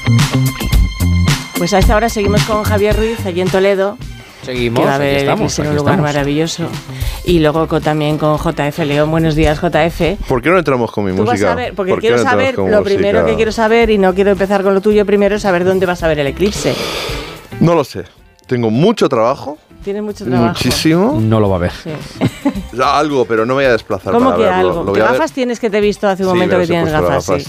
Pues a esta hora seguimos con Javier Ruiz, allí en Toledo. Seguimos, que va a ver aquí estamos, en un lugar maravilloso. Y luego también con JF León. Buenos días, JF. ¿Por qué no entramos con mi música? Vas a ver, porque ¿Por qué quiero no saber, entramos con lo música? primero que quiero saber, y no quiero empezar con lo tuyo primero, es saber dónde vas a ver el eclipse. No lo sé. Tengo mucho trabajo. Tienes mucho trabajo. Muchísimo. No lo va a ver. Sí. Algo, pero no me voy a desplazar ¿Cómo para que verlo. algo? ¿Qué gafas tienes que te he visto hace un momento que tienes gafas? Sí.